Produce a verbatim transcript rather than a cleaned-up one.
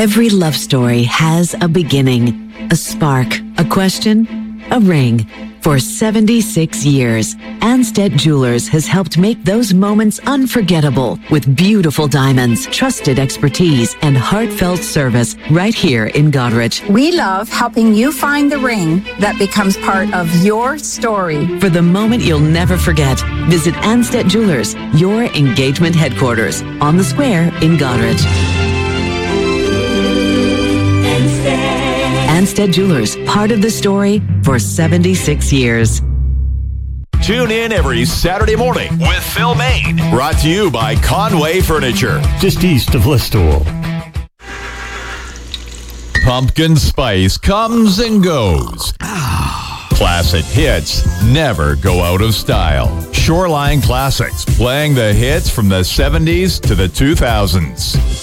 Every love story has a beginning, a spark, a question, a ring. For seventy-six years, Anstead Jewelers has helped make those moments unforgettable with beautiful diamonds, trusted expertise, and heartfelt service right here in Goderich. We love helping you find the ring that becomes part of your story. For the moment you'll never forget, visit Anstead Jewelers, your engagement headquarters, on the square in Goderich. Anstead Jewelers, part of the story for seventy-six years. Tune in every Saturday morning with Phil Main. Brought to you by Conway Furniture. Just east of Listowel. Pumpkin spice comes and goes. Classic hits never go out of style. Shoreline Classics, playing the hits from the seventies to the two thousands.